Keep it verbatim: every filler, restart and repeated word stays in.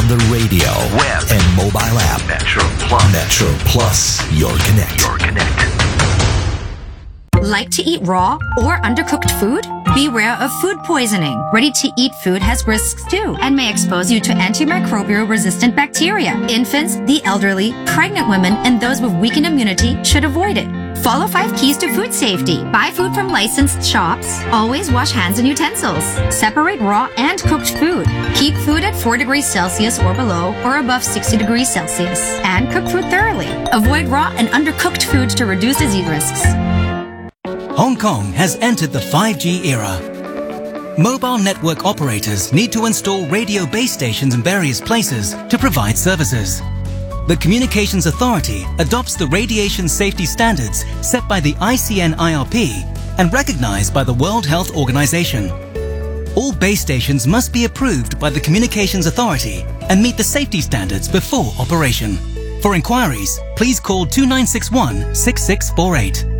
on the radio, web, and mobile app. Metro Plus. Metro Plus, your connect. Your connect. Like to eat raw or undercooked food? Beware of food poisoning. Ready-to-eat food has risks too and may expose you to antimicrobial-resistant bacteria. Infants, the elderly, pregnant women, and those with weakened immunity should avoid it. Follow five keys to food safety. Buy food from licensed shops. Always wash hands and utensils. Separate raw and cooked food. Keep food at four degrees Celsius or below or above sixty degrees Celsius. And cook food thoroughly. Avoid raw and undercooked food to reduce disease risks. Hong Kong has entered the five G era. Mobile network operators need to install radio base stations in various places to provide services. The Communications Authority adopts the radiation safety standards set by the I C N I R P and recognized by the World Health Organization. All base stations must be approved by the Communications Authority and meet the safety standards before operation. For inquiries, please call two nine six one, six six four eight.